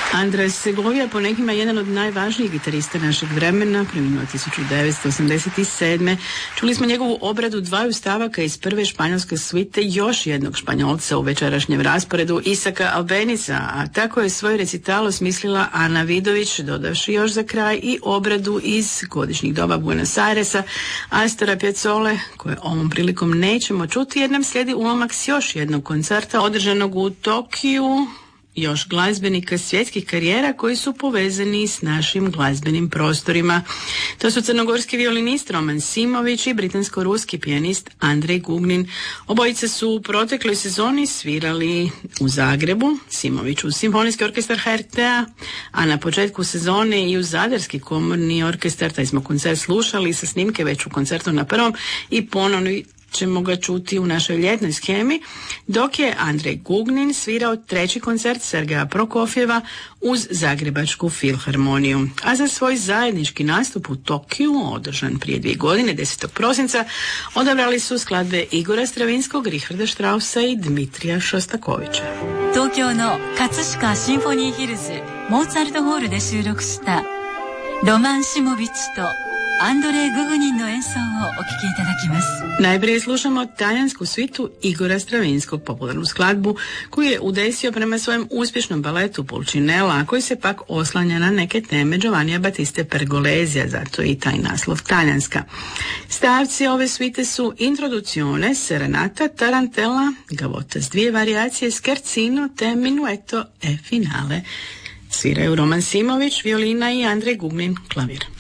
Andres Segovia, po nekima jedan od najvažnijih gitarista našeg vremena, preminuo 1987. Čuli smo njegovu obradu dvaju stavaka iz prve španjolske svite još jednog Španjolca u večerašnjem rasporedu, Isaka Albenisa, a tako je svoj recital osmislila Ana Vidović, dodavši još za kraj i obradu iz godišnjih doba Buenos Airesa, Astora Piazzole, koje ovom prilikom nećemo čuti jer nam slijedi ulomak s još jednog koncerta održanog u Tokiju, još glazbenika svjetskih karijera koji su povezani s našim glazbenim prostorima. To su crnogorski violinist Roman Simović i britansko-ruski pijanist Andrej Gugnin. Obojica su u protekloj sezoni svirali u Zagrebu, Simović u Simfonijski orkestar HRT-a, a na početku sezone i u Zadarski komorni orkestar. Taj smo koncert slušali sa snimke već u koncertu na prvom i ponovno ćemo ga čuti u našoj ljetnoj shemi, dok je Andrej Gugnin svirao treći koncert Sergeja Prokofjeva uz Zagrebačku filharmoniju. A za svoj zajednički nastup u Tokiju, održan prije 2 godine, 10. prosinca, odabrali su skladbe Igora Stravinskog, Richarda Straussa i Dmitrija Šostakovića. Tokyo no Katsushika Symphony Hills モーツァルトホールで収録したロマン・シモビッチとアンドレイ・ググニンの演奏をお聴きいただきます。 Najprije slušamo talijansku svitu Igora Stravinskog, popularnu skladbu koju je udesio prema svojem uspješnom baletu Pulcinella, a koji se pak oslanja na neke teme Giovannija Battiste Pergolesija, zato i taj naslov talijanska. Stavci ove svite su Introduzione, Serenata, Tarantella, Gavotta s 2 varijacije, Scherzino te Minueto e Finale. Sviraju Roman Simović, violina i Andrej Gugnin, klavir.